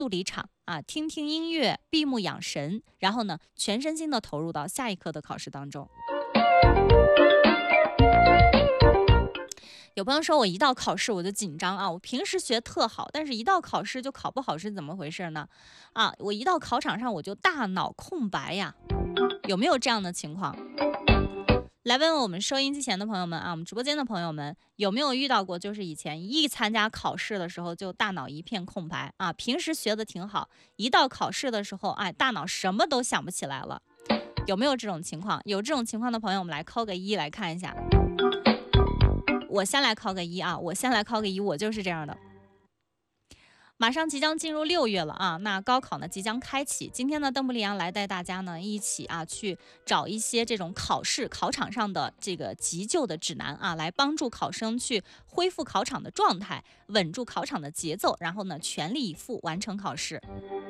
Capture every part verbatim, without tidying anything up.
速离场啊，听听音乐，闭目养神，然后呢，全身心的投入到下一刻的考试当中。有朋友说我一到考试我就紧张啊，我平时学特好，但是一到考试就考不好是怎么回事呢？啊，我一到考场上我就大脑空白呀，有没有这样的情况？来问问我们收音机前的朋友们啊，我们直播间的朋友们有没有遇到过，就是以前一参加考试的时候就大脑一片空白啊，平时学的挺好，一到考试的时候，哎，大脑什么都想不起来了，有没有这种情况？有这种情况的朋友，我们来扣个一来看一下。我先来考个一啊，我先来考个一，我就是这样的。马上即将进入六月了啊，那高考呢即将开启。今天呢，邓布利昂来带大家呢一起啊去找一些这种考试考场上的这个急救的指南啊，来帮助考生去恢复考场的状态，稳住考场的节奏，然后呢全力以赴完成考试。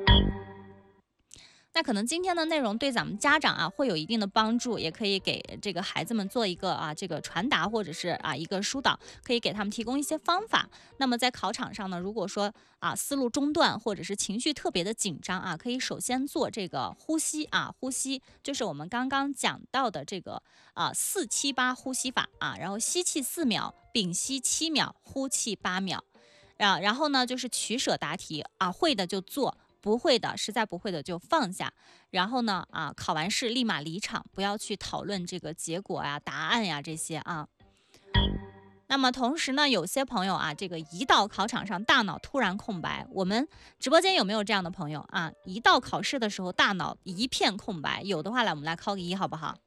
那可能今天的内容对咱们家长啊会有一定的帮助，也可以给这个孩子们做一个啊这个传达，或者是啊一个疏导，可以给他们提供一些方法。那么在考场上呢，如果说啊思路中断或者是情绪特别的紧张啊，可以首先做这个呼吸啊，呼吸就是我们刚刚讲到的这个啊四七八呼吸法啊，然后吸气四秒，屏息七秒，呼气八秒。啊，然后呢就是取舍答题啊，会的就做，不会的，实在不会的就放下。然后呢，啊，考完试立马离场，不要去讨论这个结果呀、答案呀这些啊。那么同时呢，有些朋友啊，这个一到考场上大脑突然空白，我们直播间有没有这样的朋友啊？一到考试的时候大脑一片空白，有的话来我们来考个一好不好？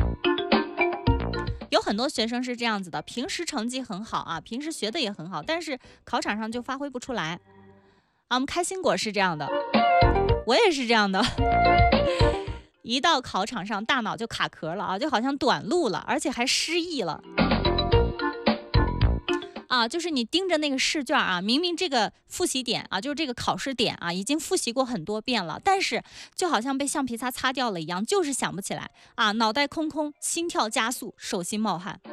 有很多学生是这样子的，平时成绩很好啊，平时学的也很好，但是考场上就发挥不出来。啊，我们开心果是这样的，我也是这样的。一到考场上，大脑就卡壳了啊，就好像短路了，而且还失忆了。啊，就是你盯着那个试卷啊，明明这个复习点啊，就是这个考试点啊，已经复习过很多遍了，但是就好像被橡皮擦擦掉了一样，就是想不起来啊，脑袋空空，心跳加速，手心冒汗。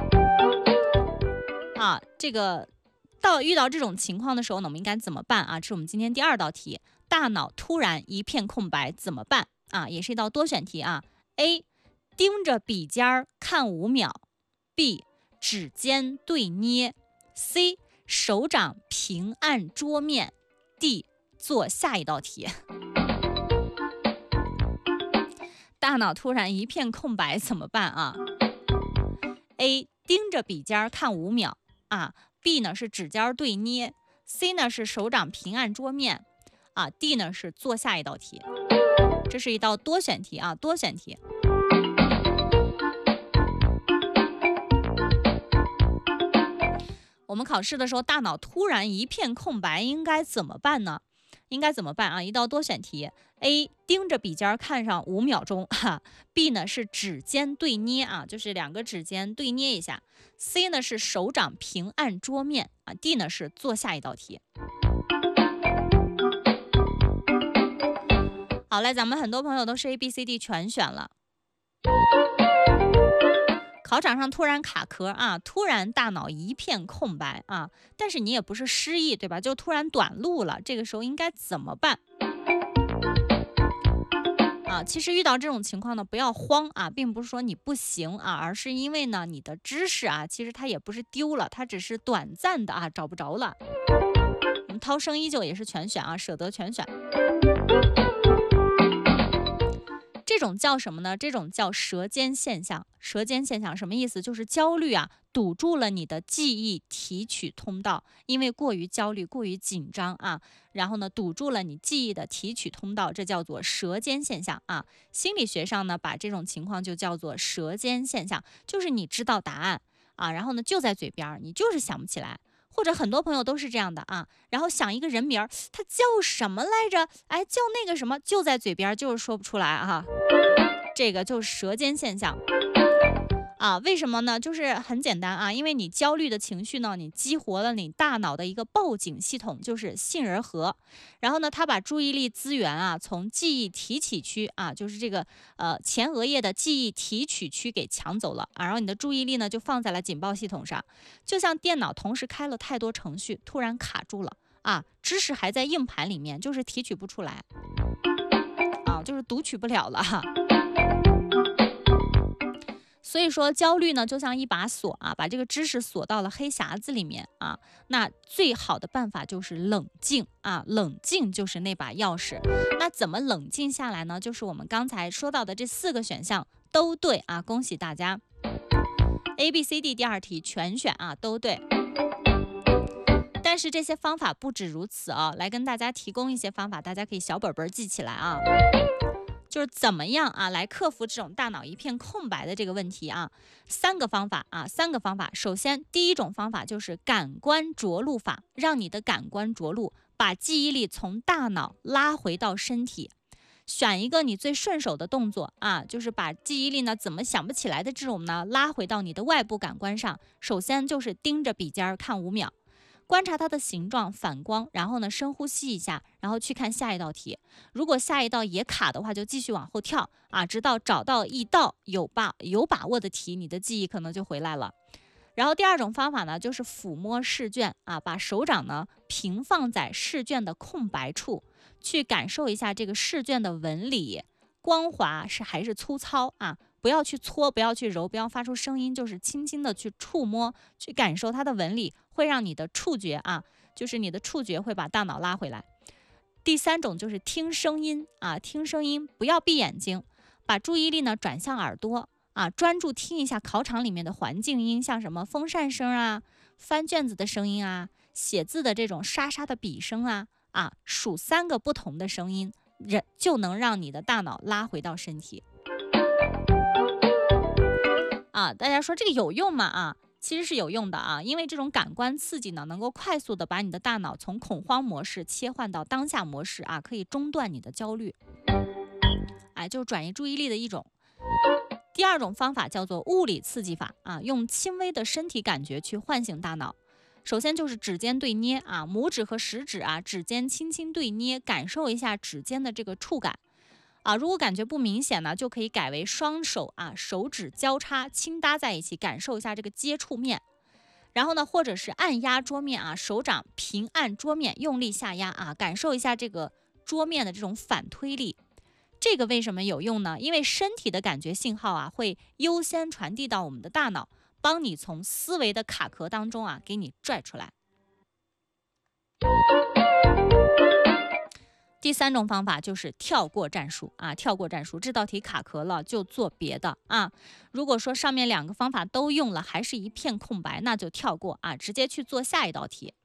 啊，这个到遇到这种情况的时候呢，我们应该怎么办啊？这是我们今天第二道题，大脑突然一片空白怎么办啊？也是一道多选题啊。A， 盯着笔尖儿看五秒 ；B， 指尖对捏 ；C， 手掌平按桌面 ；D， 做下一道题。大脑突然一片空白怎么办啊 ？A， 盯着笔尖儿看五秒啊。B 呢是指尖对捏 ，C 呢是手掌平按桌面，啊 D 呢是做下一道题。这是一道多选题啊，多选题。我们考试的时候，大脑突然一片空白，应该怎么办呢？应该怎么办啊？一道多选题 ，A 盯着笔尖看上五秒钟哈 ，B 呢是指尖对捏啊，就是两个指尖对捏一下 ，C 呢是手掌平按桌面啊 ，D 呢是做下一道题。好嘞，咱们很多朋友都是 A B C D 全选了。考场上突然卡壳啊，突然大脑一片空白啊，但是你也不是失忆对吧？就突然短路了，这个时候应该怎么办？啊，其实遇到这种情况呢，不要慌啊，并不是说你不行啊，而是因为呢，你的知识啊，其实它也不是丢了，它只是短暂的啊，找不着了。我们涛声依旧也是全选啊，舍得全选。这种叫什么呢？这种叫舌尖现象。舌尖现象什么意思？就是焦虑啊，堵住了你的记忆提取通道，因为过于焦虑、过于紧张啊，然后呢，堵住了你记忆的提取通道，这叫做舌尖现象啊。心理学上呢，把这种情况就叫做舌尖现象，就是你知道答案啊，然后呢就在嘴边，你就是想不起来。或者很多朋友都是这样的啊，然后想一个人名儿，他叫什么来着？哎，叫那个什么，就在嘴边，就是说不出来啊。这个就是舌尖现象啊。为什么呢？就是很简单啊，因为你焦虑的情绪呢，你激活了你大脑的一个报警系统，就是杏仁核。然后呢，它把注意力资源啊，从记忆提取区啊，就是这个呃前额叶的记忆提取区给抢走了啊，然后你的注意力呢就放在了警报系统上，就像电脑同时开了太多程序，突然卡住了啊，知识还在硬盘里面，就是提取不出来啊，就是读取不了了哈。所以说焦虑呢，就像一把锁啊，把这个知识锁到了黑匣子里面啊。那最好的办法就是冷静啊，冷静就是那把钥匙。那怎么冷静下来呢？就是我们刚才说到的这四个选项都对啊，恭喜大家 ，A B C D 第二题全选啊，都对。但是这些方法不止如此啊，来跟大家提供一些方法，大家可以小本本记起来啊。就是怎么样啊，来克服这种大脑一片空白的这个问题啊？三个方法啊，三个方法。首先，第一种方法就是感官着陆法，让你的感官着陆，把记忆力从大脑拉回到身体。选一个你最顺手的动作啊，就是把记忆力呢怎么想不起来的这种呢，拉回到你的外部感官上。首先就是盯着笔尖看五秒。观察它的形状、反光，然后呢深呼吸一下，然后去看下一道题。如果下一道也卡的话，就继续往后跳啊，直到找到一道有把有把握的题，你的记忆可能就回来了。然后第二种方法呢，就是抚摸试卷啊，把手掌呢平放在试卷的空白处，去感受一下这个试卷的纹理，光滑是还是粗糙啊。不要去搓，不要去揉，不要发出声音，就是轻轻的去触摸，去感受它的纹理，会让你的触觉啊，就是你的触觉会把大脑拉回来。第三种就是听声音啊，听声音，不要闭眼睛，把注意力呢转向耳朵啊，专注听一下考场里面的环境音，像什么风扇声啊、翻卷子的声音啊、写字的这种沙沙的笔声啊啊，数三个不同的声音，人就能让你的大脑拉回到身体。啊，大家说这个有用吗？啊，其实是有用的啊，因为这种感官刺激呢，能够快速的把你的大脑从恐慌模式切换到当下模式啊，可以中断你的焦虑，哎，就是转移注意力的一种。第二种方法叫做物理刺激法啊，用轻微的身体感觉去唤醒大脑。首先就是指尖对捏啊，拇指和食指啊，指尖轻轻对捏，感受一下指尖的这个触感。啊，如果感觉不明显呢，就可以改为双手啊，手指交叉轻搭在一起，感受一下这个接触面。然后呢，或者是按压桌面啊，手掌平按桌面，用力下压啊，感受一下这个桌面的这种反推力。这个为什么有用呢？因为身体的感觉信号啊，会优先传递到我们的大脑，帮你从思维的卡壳当中啊，给你拽出来。第三种方法就是跳过战术啊，跳过战术，这道题卡壳了就做别的啊。如果说上面两个方法都用了，还是一片空白，那就跳过啊，直接去做下一道题。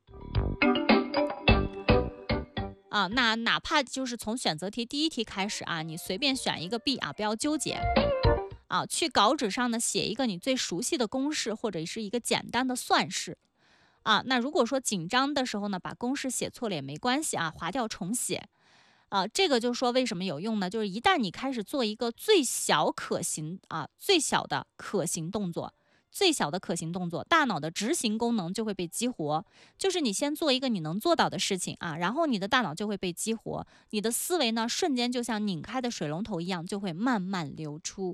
啊，那哪怕就是从选择题第一题开始啊，你随便选一个 B 啊，不要纠结啊，去稿纸上呢写一个你最熟悉的公式或者是一个简单的算式啊。那如果说紧张的时候呢，把公式写错了也没关系啊，划掉重写。啊，这个就说为什么有用呢？就是一旦你开始做一个最小可行啊，最小的可行动作，最小的可行动作，大脑的执行功能就会被激活。就是你先做一个你能做到的事情啊，然后你的大脑就会被激活，你的思维呢瞬间就像拧开的水龙头一样，就会慢慢流出。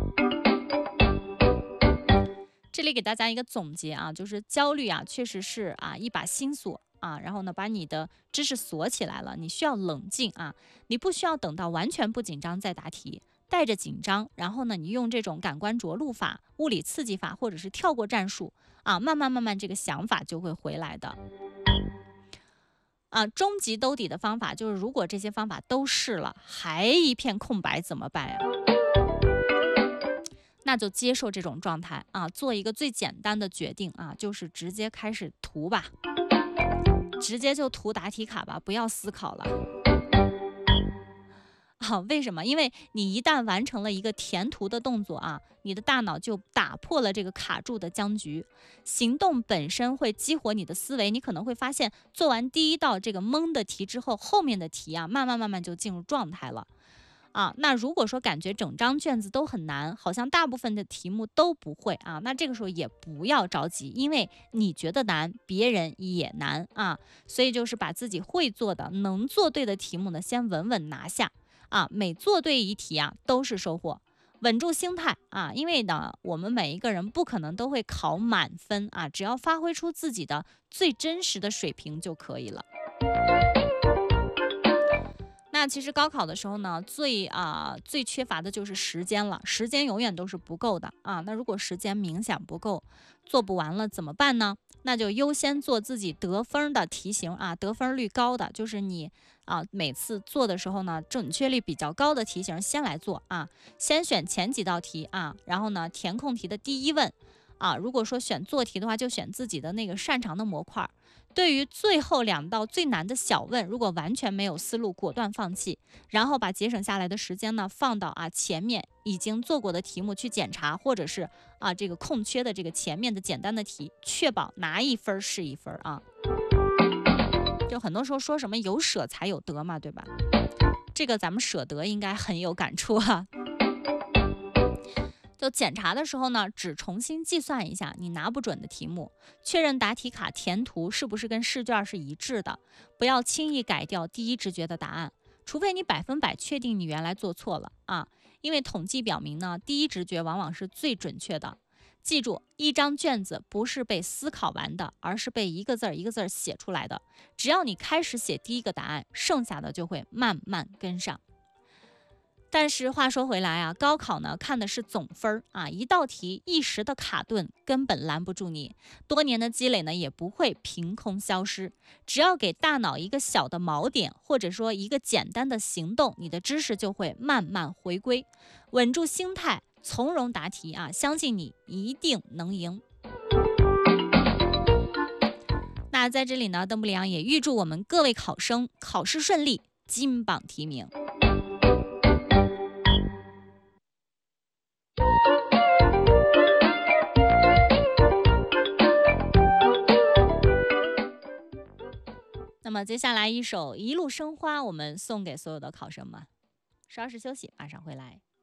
这里给大家一个总结啊，就是焦虑啊，确实是啊一把心锁。啊，然后呢，把你的知识锁起来了，你需要冷静啊，你不需要等到完全不紧张再答题，带着紧张，然后呢，你用这种感官着陆法、物理刺激法，或者是跳过战术啊，慢慢慢慢这个想法就会回来的。啊，终极兜底的方法就是，如果这些方法都试了，还一片空白怎么办呀？那就接受这种状态啊，做一个最简单的决定啊，就是直接开始涂吧。直接就涂答题卡吧，不要思考了。啊，为什么？因为你一旦完成了一个填涂的动作啊，你的大脑就打破了这个卡住的僵局。行动本身会激活你的思维，你可能会发现，做完第一道这个蒙的题之后，后面的题啊，慢慢慢慢就进入状态了。啊，那如果说感觉整张卷子都很难，好像大部分的题目都不会啊，那这个时候也不要着急，因为你觉得难，别人也难啊，所以就是把自己会做的、能做对的题目呢，先稳稳拿下啊，每做对一题啊，都是收获。稳住心态啊，因为呢，我们每一个人不可能都会考满分啊，只要发挥出自己的最真实的水平就可以了。 那其实高考的时候呢，最啊、呃最缺乏的就是时间了，时间永远都是不够的啊。那如果时间明显不够，做不完了怎么办呢？那就优先做自己得分的题型啊，得分率高的，就是你啊每次做的时候呢，准确率比较高的题型先来做啊，先选前几道题啊，然后呢填空题的第一问啊，如果说选做题的话，就选自己的那个擅长的模块。对于最后两道最难的小问，如果完全没有思路，果断放弃，然后把节省下来的时间呢放到啊前面已经做过的题目去检查，或者是啊这个空缺的这个前面的简单的题，确保拿一分是一分啊。就很多时候说什么有舍才有得嘛，对吧？这个咱们舍得应该很有感触啊。就检查的时候呢，只重新计算一下你拿不准的题目，确认答题卡填图是不是跟试卷是一致的，不要轻易改掉第一直觉的答案，除非你百分百确定你原来做错了啊。因为统计表明呢，第一直觉往往是最准确的。记住，一张卷子不是被思考完的，而是被一个字儿一个字儿写出来的。只要你开始写第一个答案，剩下的就会慢慢跟上。但是话说回来啊，高考呢看的是总分啊，一道题一时的卡顿根本拦不住你，多年的积累呢也不会凭空消失。只要给大脑一个小的锚点，或者说一个简单的行动，你的知识就会慢慢回归。稳住心态，从容答题啊，相信你一定能赢。那在这里呢，邓布利昂也预祝我们各位考生考试顺利，金榜题名。那么接下来一首《一路生花》，我们送给所有的考生们。稍事休息，马上回来。